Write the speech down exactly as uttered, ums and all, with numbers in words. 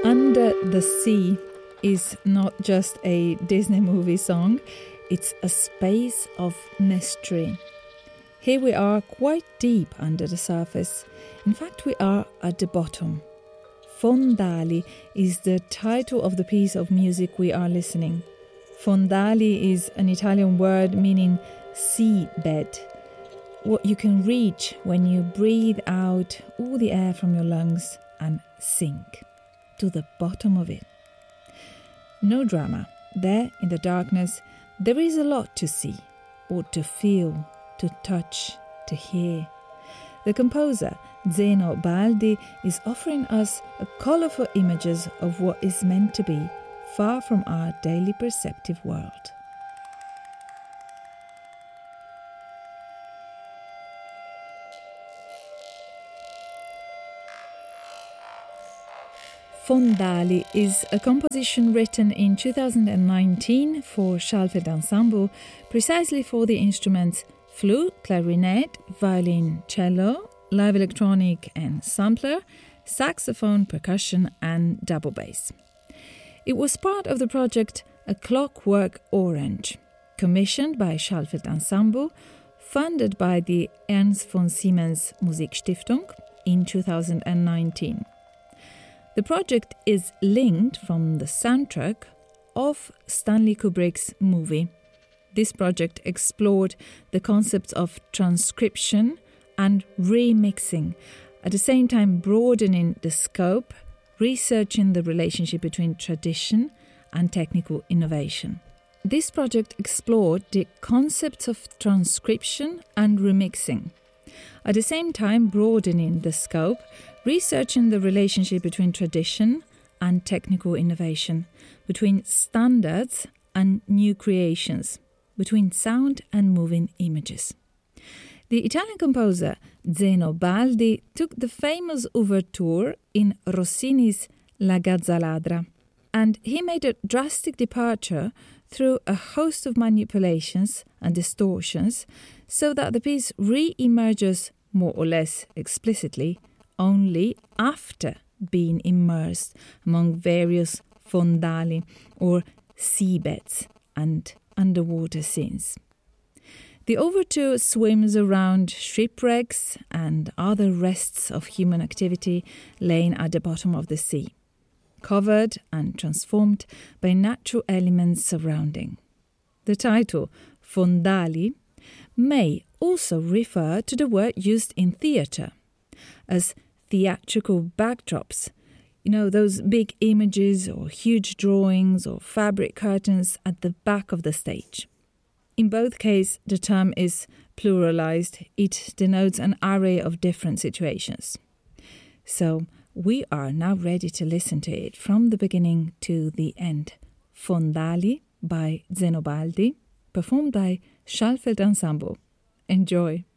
Under the Sea is not just a Disney movie song, it's a space of mystery. Here we are quite deep under the surface. In fact, we are at the bottom. Fondali is the title of the piece of music we are listening. Fondali is an Italian word meaning seabed, what you can reach when you breathe out all the air from your lungs and sink to the bottom of it. No drama. There in the darkness, there is a lot to see, or to feel, to touch, to hear. The composer, Zeno Baldi, is offering us a colourful images of what is meant to be far from our daily perceptive world. Fondali is a composition written in two thousand nineteen for Schalfeld Ensemble, precisely for the instruments flute, clarinet, violin, cello, live electronic and sampler, saxophone, percussion and double bass. It was part of the project A Clockwork Orange, commissioned by Schalfeld Ensemble, funded by the Ernst von Siemens Musikstiftung in two thousand nineteen. The project is linked from the soundtrack of Stanley Kubrick's movie. This project explored the concepts of transcription and remixing, at the same time broadening the scope, researching the relationship between tradition and technical innovation. This project explored the concepts of transcription and remixing, at the same time broadening the scope, researching the relationship between tradition and technical innovation, between standards and new creations, between sound and moving images. The Italian composer Zeno Baldi took the famous ouverture in Rossini's La Gazzaladra, and he made a drastic departure through a host of manipulations and distortions so that the piece re-emerges more or less explicitly only after being immersed among various fondali or seabeds and underwater scenes. The overture swims around shipwrecks and other rests of human activity laying at the bottom of the sea, covered and transformed by natural elements surrounding. The title, Fondali, may also refer to the word used in theatre as theatrical backdrops, you know, those big images or huge drawings or fabric curtains at the back of the stage. In both cases, the term is pluralized. It denotes an array of different situations. So we are now ready to listen to it from the beginning to the end. Fondali by Zeno Baldi, performed by Schalfeld Ensemble. Enjoy!